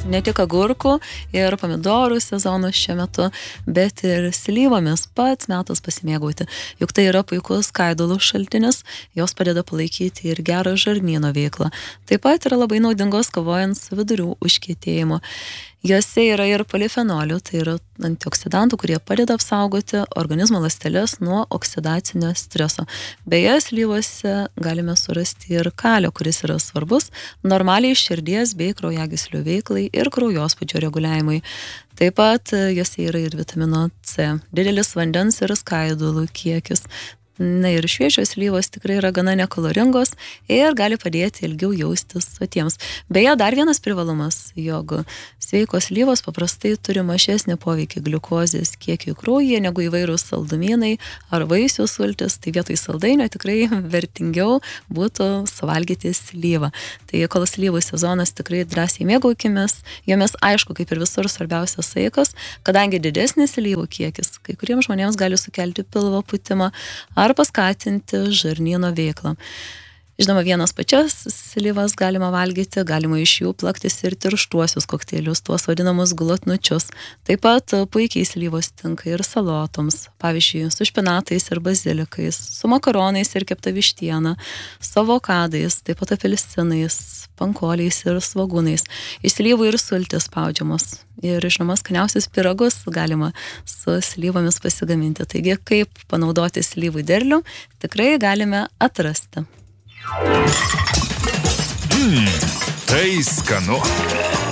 ne tik agurkų ir pomidorų sezonas šiuo metu, bet ir slyvomis pats metas pasimėgauti. Juk tai yra puikus skaidulų šaltinis, jos padeda palaikyti ir gerą žarnyno veiklą. Taip pat yra labai naudingos kovojant su vidurių užkietėjimu. Jose yra ir polifenolių, tai yra antioksidantų, kurie padeda apsaugoti organizmo ląsteles nuo oksidacinio streso. Beje, slyvose galime surasti ir kalio, kuris yra svarbus normaliai širdies bei kraujagyslių veiklai ir kraujospūdžio reguliavimui. Taip pat jose yra ir vitamino C, didelis vandens ir skaidulų kiekis. Na ir šviežios slyvos tikrai yra gana nekaloringos ir gali padėti ilgiau jaustis sotiems. Beje, dar vienas privalumas, jog sveikos slyvos paprastai turi mažesnį poveikį gliukozės kiekiui kraujyje negu įvairūs saldumynai ar vaisių sultis, tai vietoj saldainio tikrai vertingiau būtų suvalgyti slyvą. Tai kol slyvų sezonas tikrai drąsiai mėgaukimės, jomis aišku, kaip ir visur svarbiausias saikas, kadangi didesnis slyvų kiekis kai kuriems žmonėms gali sukelti pilvo pūtimą ar paskatinti žarnyno veiklą. Žinoma, vienas pačias slyvas galima valgyti, galima iš jų plaktis ir tirštuosius kokteilius, tuos vadinamus glotnučius. Taip pat puikiai slyvos tinka ir salotoms, pavyzdžiui, su špinatais ir bazilikais, su makaronais ir kepta vištiena, su avokadais, taip pat apelsinais, pankoliais ir svogūnais. Iš slyvų ir sultis spaudžiamos. Ir žinoma, skaniausius pyragus galima su slyvomis pasigaminti. Taigi, kaip panaudoti slyvų derlių, tikrai galime atrasti. Tai skanu.